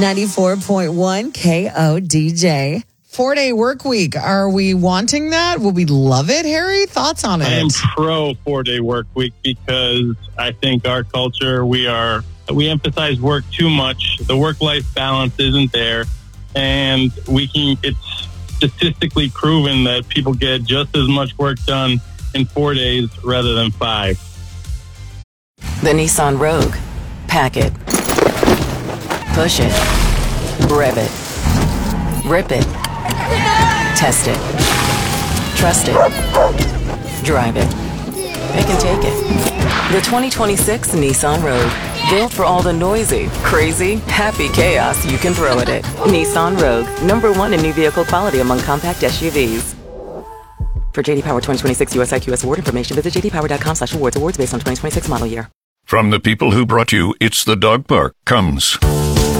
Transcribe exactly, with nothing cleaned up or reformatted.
ninety-four point one K O D J. Four-day work week. Are we wanting that? Will we love it, Harry? Thoughts on it? I am pro four-day work week because I think our culture, we are we emphasize work too much. The work-life balance isn't there, and we can. It's statistically proven that people get just as much work done in four days rather than five. The Nissan Rogue. Pack it. Push it. Rev it. Rip it. Test it. Trust it. Drive it. It can take it. The twenty twenty-six Nissan Rogue. Built for all the noisy, crazy, happy chaos you can throw at it. Nissan Rogue. Number one in new vehicle quality among compact S U Vs. For J D Power twenty twenty-six U S I Q S award information, visit j d power dot com slash awards. Awards based on twenty twenty-six model year. From the people who brought you It's the Dog Park comes...